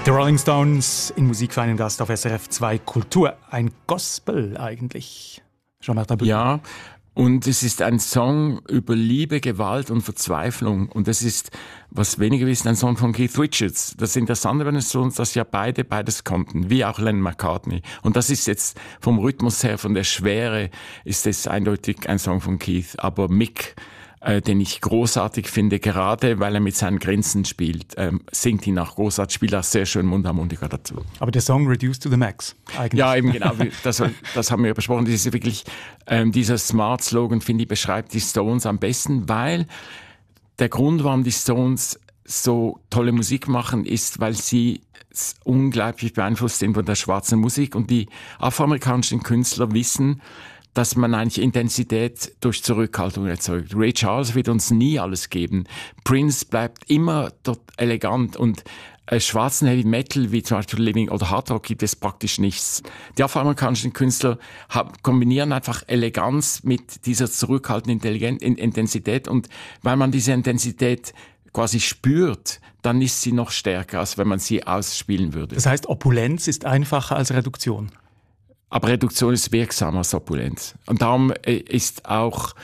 The Rolling Stones in Musik für einen Gast auf SRF 2 Kultur. Ein Gospel eigentlich. Jean-Martin Büttner. Ja, und es ist ein Song über Liebe, Gewalt und Verzweiflung. Und das ist, was weniger wissen, ein Song von Keith Richards. Das Interessante bei den Stones, dass ja beides konnten, wie auch Lennon McCartney. Und das ist jetzt vom Rhythmus her, von der Schwere, ist es eindeutig ein Song von Keith. Aber Mick, den ich großartig finde, gerade weil er mit seinen Grenzen spielt, singt ihn auch großartig, spielt auch sehr schön Mundharmonika dazu. Aber der Song Reduced to the Max eigentlich. Ja, eben genau, das haben wir besprochen. Das ist wirklich, dieser Smart-Slogan, finde ich, beschreibt die Stones am besten, weil der Grund, warum die Stones so tolle Musik machen, ist, weil sie unglaublich beeinflusst sind von der schwarzen Musik und die afroamerikanischen Künstler wissen, dass man eigentlich Intensität durch Zurückhaltung erzeugt. Ray Charles wird uns nie alles geben. Prince bleibt immer dort elegant und schwarzen Heavy Metal wie zum Beispiel Living oder Hard Rock gibt es praktisch nichts. Die afroamerikanischen Künstler kombinieren einfach Eleganz mit dieser zurückhaltenden Intensität und weil man diese Intensität quasi spürt, dann ist sie noch stärker, als wenn man sie ausspielen würde. Das heißt, Opulenz ist einfacher als Reduktion. Aber Reduktion ist wirksamer als Opulenz. Und darum ist auch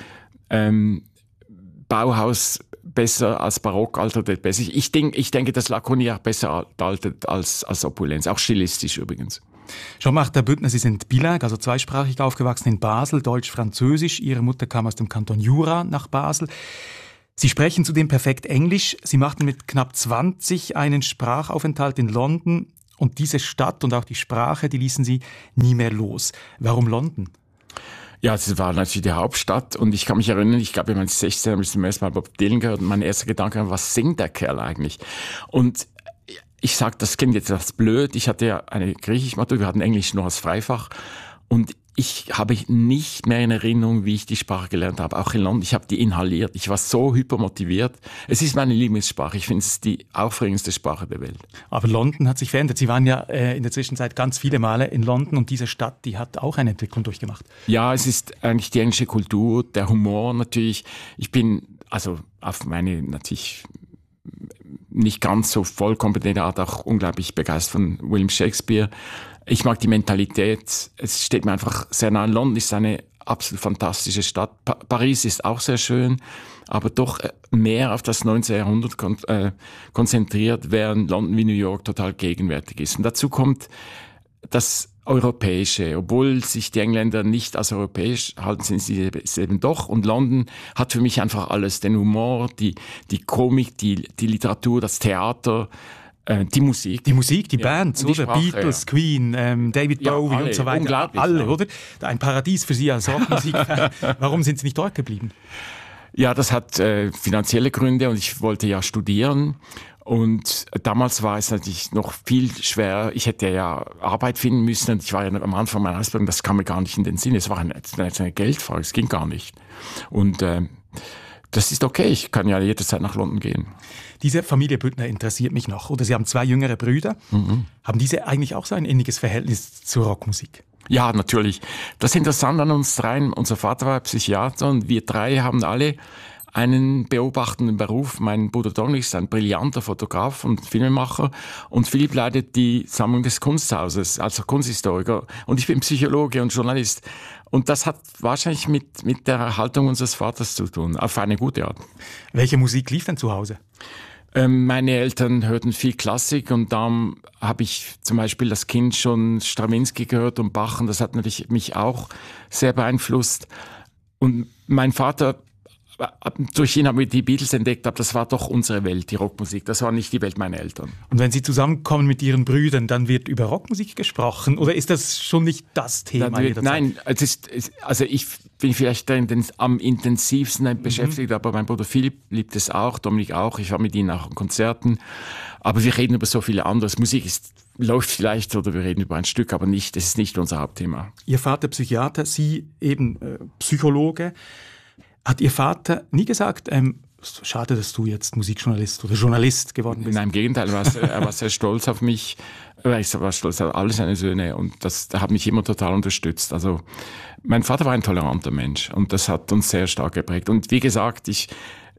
Bauhaus besser als Barock, altert besser. Ich denke, dass Laconia auch besser altert als Opulenz, auch stilistisch übrigens. Jean-Martin Büttner, Sie sind bilingue, also zweisprachig aufgewachsen in Basel, Deutsch-Französisch. Ihre Mutter kam aus dem Kanton Jura nach Basel. Sie sprechen zudem perfekt Englisch. Sie machten mit knapp 20 einen Sprachaufenthalt in London. Und diese Stadt und auch die Sprache, die ließen Sie nie mehr los. Warum London? Ja, es war natürlich die Hauptstadt und ich kann mich erinnern, ich glaube, ich war 16, habe ich zum ersten Mal Bob Dylan gehört und mein erster Gedanke war, was singt der Kerl eigentlich? Und ich sage, das klingt jetzt etwas blöd, ich hatte ja eine Griechisch-Matur, wir hatten Englisch nur als Freifach und ich habe nicht mehr in Erinnerung, wie ich die Sprache gelernt habe, auch in London. Ich habe die inhaliert. Ich war so hypermotiviert. Es ist meine Lieblingssprache. Ich finde, es ist die aufregendste Sprache der Welt. Aber London hat sich verändert. Sie waren ja in der Zwischenzeit ganz viele Male in London und diese Stadt, die hat auch eine Entwicklung durchgemacht. Ja, es ist eigentlich die englische Kultur, der Humor natürlich. Ich bin also auf meine natürlich nicht ganz so vollkompetente Art auch unglaublich begeistert von William Shakespeare. Ich mag die Mentalität. Es steht mir einfach sehr nah. London ist eine absolut fantastische Stadt. Paris ist auch sehr schön, aber doch mehr auf das 19. Jahrhundert konzentriert, während London wie New York total gegenwärtig ist. Und dazu kommt das Europäische. Obwohl sich die Engländer nicht als europäisch halten, sind sie es eben doch. Und London hat für mich einfach alles. Den Humor, die Komik, die Literatur, das Theater, die Musik. Die Musik, die Bands, oder? Sprache, Beatles, ja. Queen, David Bowie alle, und so weiter. Unglaublich, alle, ja. Oder? Ein Paradies für Sie als Rockmusikfan. Warum sind Sie nicht dort geblieben? Ja, das hat finanzielle Gründe und ich wollte ja studieren. Und damals war es natürlich noch viel schwerer. Ich hätte ja Arbeit finden müssen und ich war ja am Anfang meiner Ausbildung, das kam mir gar nicht in den Sinn. Es war eine Geldfrage, es ging gar nicht. Und das ist okay, ich kann ja jederzeit nach London gehen. Diese Familie Büttner interessiert mich noch. Oder Sie haben 2 jüngere Brüder. Mhm. Haben diese eigentlich auch so ein inniges Verhältnis zur Rockmusik? Ja, natürlich. Das Interessante an uns dreien, unser Vater war Psychiater und wir 3 haben alle einen beobachtenden Beruf. Mein Bruder Dominik ist ein brillanter Fotograf und Filmemacher und Philipp leitet die Sammlung des Kunsthauses, also Kunsthistoriker. Und ich bin Psychologe und Journalist. Und das hat wahrscheinlich mit der Haltung unseres Vaters zu tun, auf eine gute Art. Welche Musik lief denn zu Hause? Meine Eltern hörten viel Klassik und dann habe ich zum Beispiel als Kind schon Strawinsky gehört und Bach und das hat natürlich mich auch sehr beeinflusst. Und mein Vater, durch ihn haben wir die Beatles entdeckt, aber das war doch unsere Welt, die Rockmusik. Das war nicht die Welt meiner Eltern. Und wenn Sie zusammenkommen mit Ihren Brüdern, dann wird über Rockmusik gesprochen? Oder ist das schon nicht das Thema? Nein, also ich bin vielleicht am intensivsten beschäftigt, aber mein Bruder Philipp liebt es auch, Dominik auch. Ich war mit ihnen auch an Konzerten. Aber wir reden über so viele anderes. Musik läuft vielleicht oder wir reden über ein Stück, aber das ist nicht unser Hauptthema. Ihr Vater Psychiater, Sie eben Psychologe. Hat Ihr Vater nie gesagt, schade, dass du jetzt Musikjournalist oder Journalist geworden bist? Nein, im Gegenteil, er war sehr stolz auf mich. Ich war stolz auf alle seine Söhne und das hat mich immer total unterstützt. Also mein Vater war ein toleranter Mensch und das hat uns sehr stark geprägt. Und wie gesagt,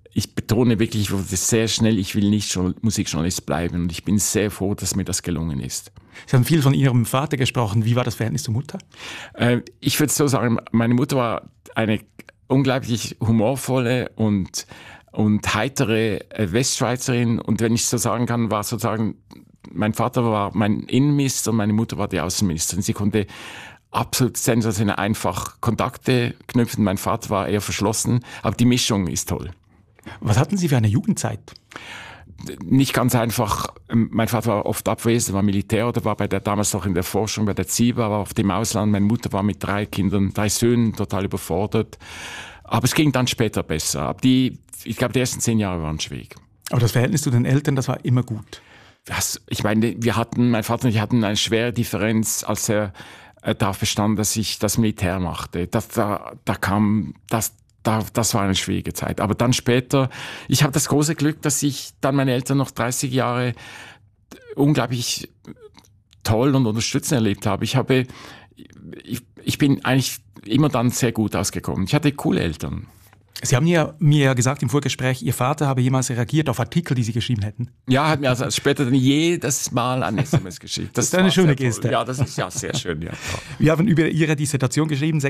ich betone wirklich, ich wurde sehr schnell, ich will nicht Musikjournalist bleiben und ich bin sehr froh, dass mir das gelungen ist. Sie haben viel von Ihrem Vater gesprochen. Wie war das Verhältnis zur Mutter? Ich würde so sagen, meine Mutter war eine unglaublich humorvolle und heitere Westschweizerin. Und wenn ich so sagen kann, war sozusagen, mein Vater war mein Innenminister und meine Mutter war die Außenministerin. Sie konnte absolut sensationell einfach Kontakte knüpfen. Mein Vater war eher verschlossen, aber die Mischung ist toll. Was hatten Sie für eine Jugendzeit? Nicht ganz einfach. Mein Vater war oft abwesend, war Militär oder war damals noch in der Forschung bei der ZIBA, war auf dem Ausland. Meine Mutter war mit 3 Söhnen total überfordert. Aber es ging dann später besser. Aber ich glaube, die ersten 10 Jahre waren schwierig. Aber das Verhältnis zu den Eltern, das war immer gut? Ich meine, mein Vater und ich hatten eine schwere Differenz, als er darauf bestand, dass ich das Militär machte. Das war eine schwierige Zeit. Aber dann später, ich habe das große Glück, dass ich dann meine Eltern noch 30 Jahre unglaublich toll und unterstützend erlebt habe. Ich bin eigentlich immer dann sehr gut ausgekommen. Ich hatte coole Eltern. Sie haben mir ja gesagt im Vorgespräch, Ihr Vater habe jemals reagiert auf Artikel, die Sie geschrieben hätten. Ja, hat mir also später dann jedes Mal ein SMS geschickt. Das ist eine schöne Geste. Ja, das ist ja sehr schön. Ja. Wir haben über Ihre Dissertation geschrieben,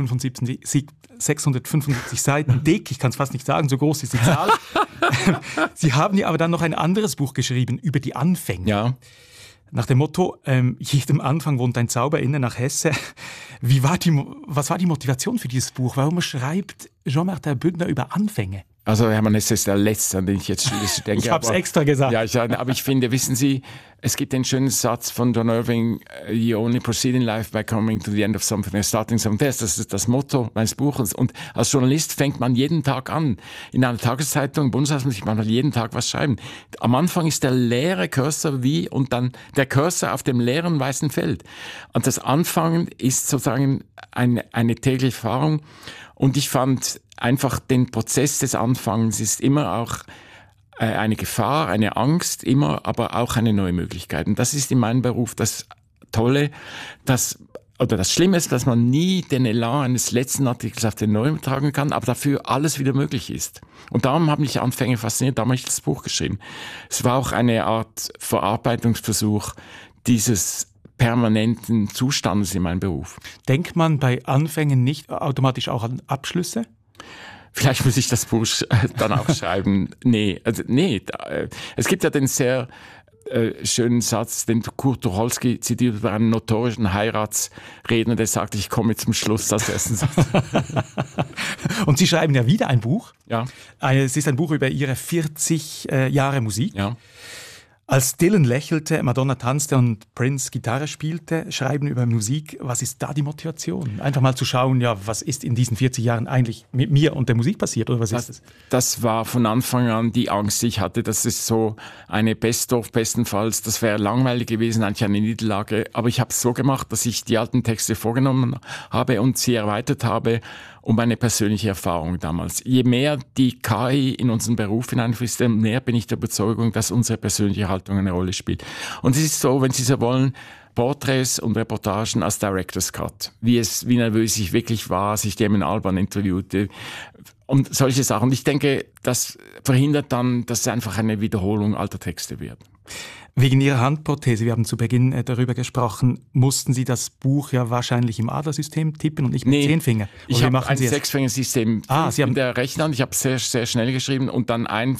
675 Seiten dick, ich kann es fast nicht sagen, so groß ist die Zahl. Sie haben ja aber dann noch ein anderes Buch geschrieben über die Anfänge. Ja. Nach dem Motto, jedem Anfang wohnt ein Zauber inne nach Hesse. Was war die Motivation für dieses Buch? Warum schreibt Jean-Martin Büttner über Anfänge? Also Hermann Hesse ist der Letzte, an den ich jetzt denke. Ich habe es extra gesagt. Ja, aber ich finde, wissen Sie, es gibt den schönen Satz von John Irving, you only proceed in life by coming to the end of something and starting something else. Das ist das Motto meines Buches. Und als Journalist fängt man jeden Tag an. In einer Tageszeitung, Bundeshausmusik, man will jeden Tag was schreiben. Am Anfang ist der leere Cursor und dann der Cursor auf dem leeren weißen Feld. Und das Anfangen ist sozusagen eine tägliche Erfahrung. Und ich fand einfach den Prozess des Anfangens ist immer auch eine Gefahr, eine Angst, immer aber auch eine neue Möglichkeit. Und das ist in meinem Beruf das Tolle, das Schlimme ist, dass man nie den Elan eines letzten Artikels auf den neuen tragen kann, aber dafür alles wieder möglich ist. Und darum haben mich Anfänge fasziniert, darum habe ich das Buch geschrieben. Es war auch eine Art Verarbeitungsversuch dieses permanenten Zustandes in meinem Beruf. Denkt man bei Anfängen nicht automatisch auch an Abschlüsse? Vielleicht muss ich das Buch dann auch schreiben. Nee. Es gibt ja den sehr schönen Satz, den Kurt Tucholsky zitiert über einen notorischen Heiratsredner, der sagt, ich komme zum Schluss als ersten Satz. Und Sie schreiben ja wieder ein Buch. Ja. Es ist ein Buch über Ihre 40 Jahre Musik. Ja. Als Dylan lächelte, Madonna tanzte und Prince Gitarre spielte, schreiben über Musik, was ist da die Motivation? Einfach mal zu schauen, ja, was ist in diesen 40 Jahren eigentlich mit mir und der Musik passiert, oder was ist es? Das war von Anfang an die Angst, die ich hatte. Das ist so eine Best-of, bestenfalls. Das wäre langweilig gewesen, eigentlich eine Niederlage. Aber ich habe es so gemacht, dass ich die alten Texte vorgenommen habe und sie erweitert habe um meine persönliche Erfahrung damals. Je mehr die KI in unseren Beruf hineinfließt, desto mehr bin ich der Überzeugung, dass unsere persönliche Haltung eine Rolle spielt. Und es ist so, wenn Sie so wollen, Porträts und Reportagen als Director's Cut. Wie nervös ich wirklich war, als ich Damon Albarn interviewte und solche Sachen. Und ich denke, das verhindert dann, dass es einfach eine Wiederholung alter Texte wird. Wegen Ihrer Handprothese, wir haben zu Beginn darüber gesprochen, mussten Sie das Buch ja wahrscheinlich im Adlersystem tippen und nicht mit 10 Fingern. Ich habe ein Sechsfingersystem Sie haben in der rechten Hand. Ich habe sehr, sehr schnell geschrieben und dann einen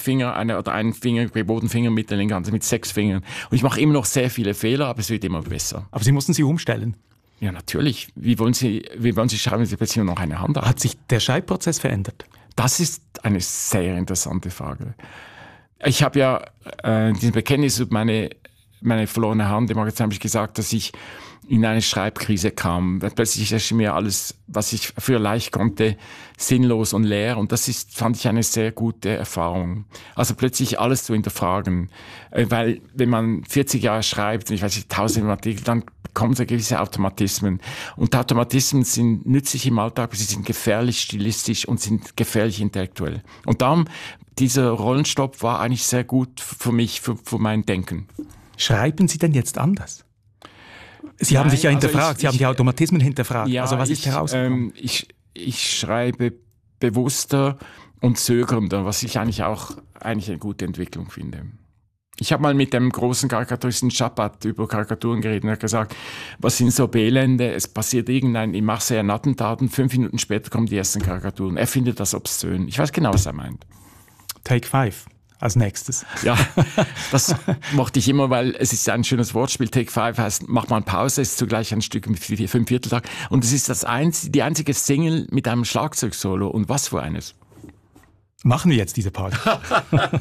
Bodenfinger mit der linken Hand, also mit 6 Fingern. Und ich mache immer noch sehr viele Fehler, aber es wird immer besser. Aber Sie mussten sie umstellen? Ja, natürlich. Wie wollen Sie schreiben, wenn Sie plötzlich nur noch eine Hand haben? Hat sich der Schreibprozess verändert? Das ist eine sehr interessante Frage. Ich habe ja diesen Bekenntnis über meine verlorene Hand im Magazin habe ich gesagt, dass ich in eine Schreibkrise kam. Plötzlich erschien mir alles, was ich früher leicht konnte, sinnlos und leer. Und fand ich eine sehr gute Erfahrung. Also plötzlich alles zu hinterfragen. Weil wenn man 40 Jahre schreibt, ich weiß nicht, 1000 Artikel, dann kommen so gewisse Automatismen. Und Automatismen sind nützlich im Alltag, sie sind gefährlich stilistisch und sind gefährlich intellektuell. Und darum, dieser Rollenstopp war eigentlich sehr gut für mich, für mein Denken. Schreiben Sie denn jetzt anders? Sie haben sich ja hinterfragt, Sie haben die Automatismen hinterfragt. Ja, also was ist herausgekommen? Ich schreibe bewusster und zögernder, was ich eigentlich eine gute Entwicklung finde. Ich habe mal mit dem großen Karikaturisten Chapat über Karikaturen geredet und er hat gesagt, was sind so Belende, es passiert in Marseille ein Attentat und 5 Minuten später kommen die ersten Karikaturen. Er findet das obszön. Ich weiß genau, was er meint. Take 5 als nächstes. Ja, das mochte ich immer, weil es ist ein schönes Wortspiel. Take 5 heißt, mach mal Pause, ist zugleich ein Stück mit 5 Vierteltakt. Und es ist die einzige Single mit einem Schlagzeugsolo. Und was für eines. Machen wir jetzt diese Part.